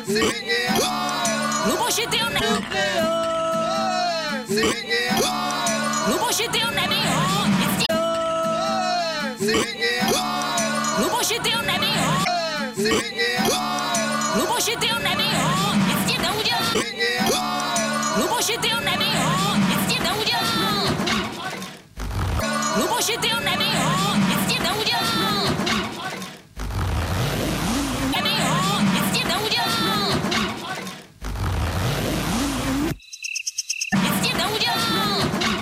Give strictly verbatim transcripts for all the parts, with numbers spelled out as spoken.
Luboši, ty ho ne... Luboši, ty ho neví, ho! Luboši, ty ho neví, ho! Luboši, ty ho neví, ho! Nic s tím neudělá! Luboši, ty ho neví, ho! Nic s tím neudělá! Luboši, ty ho neví, ho! Nic s tím neudělá! Neví, ho! Nic s tím neudělá! Nic s tím neudělá!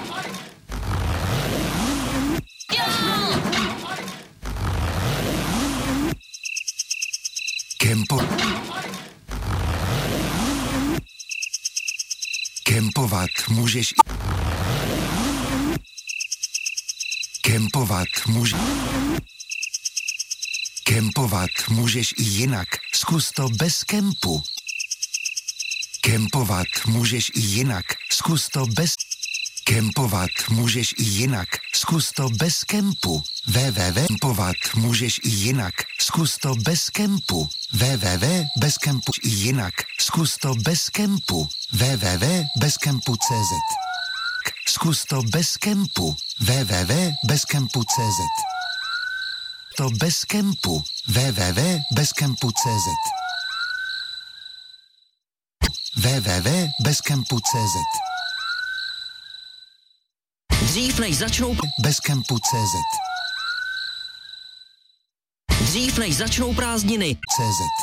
Kempo... Kempovat můžeš... Kempovat můžeš... Kempovat můžeš i jinak. Zkus to bez kempu. Kempovat můžeš i jinak. Zkus to bez... Kempovat můžeš i jinak. Zkus to bez kempu. www. Kempovat můžeš i jinak. Zkus to bez kempu. www. Bez kempu i jinak. Zkus to bez kempu. www. Bez kempu tečka cé zet. Zkus to bez kempu. www. Bez kempu tečka cé zet. To bez kempu. www. Bez kempu tečka cé zet. www. Bez kempu tečka cé zet. Dřív než začnou... Bez kempu tečka cé zet. Dřív než začnou prázdniny... cé zet.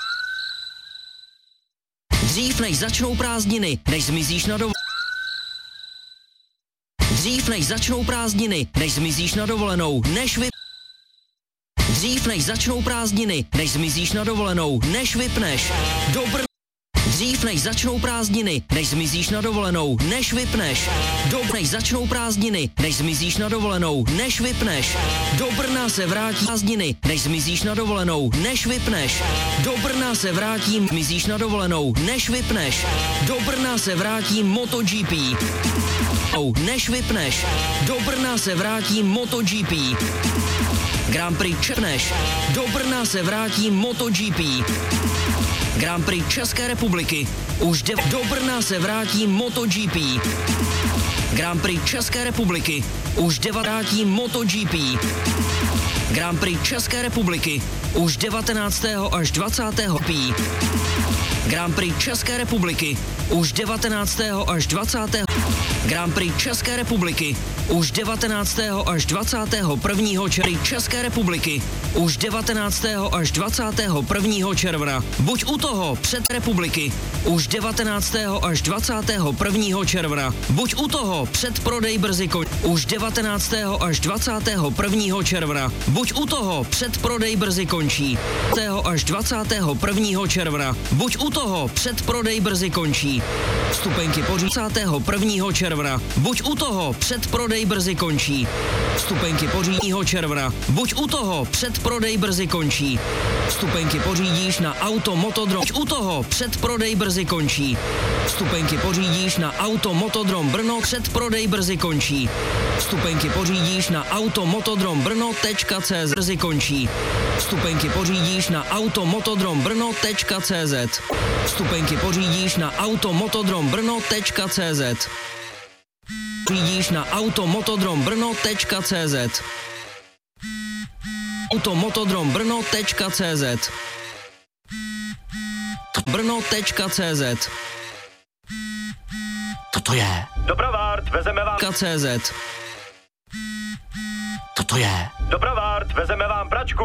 Dřív než začnou prázdniny, než zmizíš na dovolenou. Dřív než začnou prázdniny, než zmizíš na dovolenou, než vy... Dřív než začnou prázdniny, než zmizíš na dovolenou, než vypneš. Dobr... Dřív než začnou prázdniny, než zmizíš na dovolenou, než vypneš. Do než začnou prázdniny, než zmizíš na dovolenou, než vypneš. Do Brna se vrátí prázdniny, než zmizíš na dovolenou, než vypneš. Do Brna se vrátím, zmizíš na dovolenou, než vypneš. Do Brna se vrátím MotoGP. Než vypneš. Do Brna se vrátím MotoGP. Grand Prix čepneš. Do Brna se vrátím MotoGP. Grand Prix České republiky. Už dev... Do Brna se vrátí MotoGP. Grand Prix České republiky. Už deva... vrátí MotoGP. Grand Prix České republiky. Už devatenáctého až dvacátého Grand Prix České republiky. Už devatenáctého až dvacátého Grand Prix České republiky. Už devatenáctého až dvacátého prvního června České republiky. Už devatenáctého až dvacátého prvního června. Buď u toho před republiky. Už devatenáctého až dvacátého prvního června. Buď u toho před prodej brzy končí. Už devatenáctého až dvacátého prvního června. Buď u toho před prodej brzy končí. až dvacátého prvního června. Buď u toho před prodej brzy končí. Vstupenky po dvacátého prvního června. Buď u toho před prodej brzy končí. Vstupenky pořídního června. Buď u toho před prodej brzy končí. Vstupenky pořídíš na Auto Motodrom. Buď u toho před prodej brzy končí. Vstupenky pořídíš na Auto Motodrom Brno. Před prodej brzy končí. Vstupenky pořídíš na Auto Motodrom Brno tečka cé zet. Brzy končí. Vstupenky pořídíš na Auto Motodrom Brno tečka cé zet. Vstupenky pořídíš na Auto Motodrom Brno tečka cé zet. Pořídíš na Auto Motodrom Brno tečka cé zet. Auto Motodrom Brno tečka cé zet. Brno tečka cé zet. Toto je. Dopravárd, vezeme vám... .cz. Toto je. Dopravárd, vezeme vám pračku.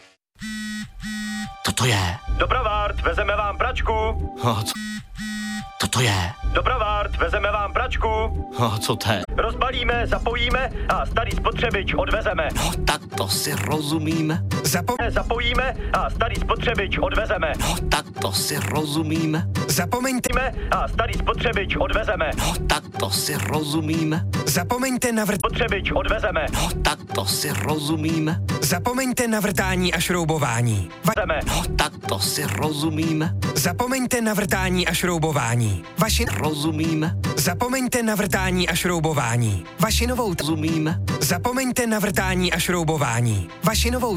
Toto je. Dopravárd, vezeme vám pračku. A co? Toto je. Dopravárd, vezeme vám pračku. A co to je? Rozbalíme, zapojíme a starý spotřebič odvezeme. No tak to si rozumíme. Zapojíme, zapojíme a starý spotřebič odvezeme. No tak to si rozumíme. Zapomeňte a starý spotřebič odvezeme. No tak to si rozumíme. Zapomeňte na vrt... Spotřebič odvezeme. No tak to si rozumíme. Zapomeňte na vrtání a šroubování. Vezeme. No tak to si rozumíme. Zapomeňte na vrtání a šroubování. Vaši... Rozumíme. Zapomeňte na vrtání a šroubování. Vaši novou... Rozumíme. Zapomeňte na vrtání a šroubování. Vaši novou...